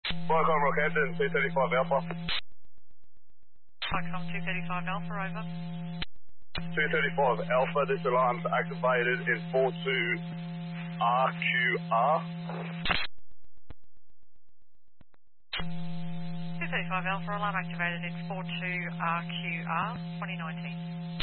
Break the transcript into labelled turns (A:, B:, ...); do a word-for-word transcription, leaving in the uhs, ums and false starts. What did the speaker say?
A: Welcome, Rockhampton, two thirty-five Alpha.
B: Foxcom two thirty-five Alpha, over.
A: two thirty-five Alpha, this alarm's activated in four two R Q R.
B: two thirty-five Alpha, alarm activated in four two R Q R, twenty nineteen.